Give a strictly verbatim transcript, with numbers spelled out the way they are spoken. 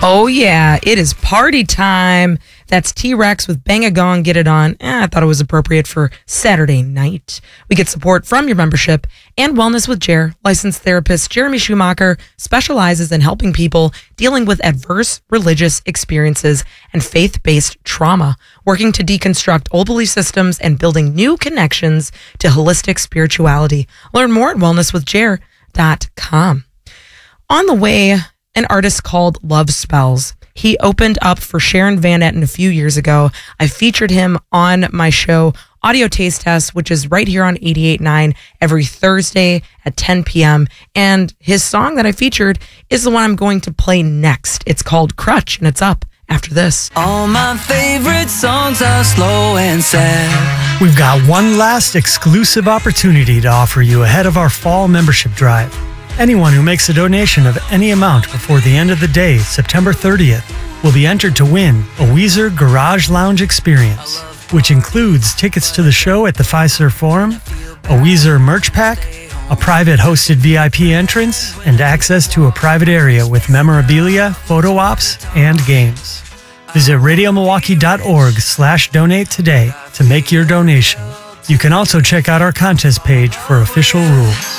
Oh, yeah, it is party time. That's T-Rex with Bang a Gong, Get It On. Eh, I thought it was appropriate for Saturday night. We get support from your membership and Wellness with Jer. Licensed therapist Jeremy Schumacher specializes in helping people dealing with adverse religious experiences and faith-based trauma, working to deconstruct old belief systems and building new connections to holistic spirituality. Learn more at wellness with jer dot com. On the way, an artist called Love Spells. He opened up for Sharon Van Etten a few years ago. I featured him on my show, Audio Taste Test, which is right here on eighty-eight point nine every Thursday at ten p.m. And his song that I featured is the one I'm going to play next. It's called Crutch, and it's up after this. All my favorite songs are slow and sad. We've got one last exclusive opportunity to offer you ahead of our fall membership drive. Anyone who makes a donation of any amount before the end of the day, September thirtieth, will be entered to win a Weezer Garage Lounge experience, which includes tickets to the show at the Fiserv Forum, a Weezer merch pack, a private hosted V I P entrance, and access to a private area with memorabilia, photo ops, and games. Visit radiomilwaukee.org slash donate today to make your donation. You can also check out our contest page for official rules.